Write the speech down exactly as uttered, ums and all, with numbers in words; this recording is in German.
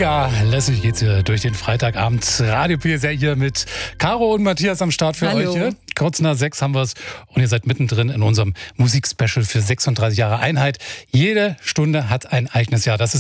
Mega lässig geht's hier durch den Freitagabend. Radio P S R hier mit Caro und Matthias am Start für Hallo. euch. Hier. Kurz nach sechs haben wir es und ihr seid mittendrin in unserem Musikspecial für sechsunddreißig Jahre Einheit. Jede Stunde hat ein eigenes Jahr. Das ist